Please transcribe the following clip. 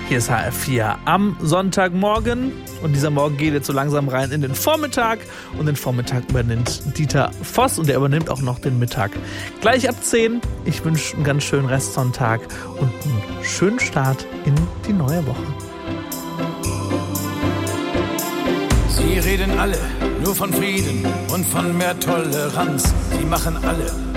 Hier ist HR4 am Sonntagmorgen und dieser Morgen geht jetzt so langsam rein in den Vormittag und den Vormittag übernimmt Dieter Voss und der übernimmt auch noch den Mittag. Gleich ab 10. Ich wünsche einen ganz schönen Restsonntag und einen schönen Start in die neue Woche. Sie reden alle nur von Frieden und von mehr Toleranz. Sie machen alle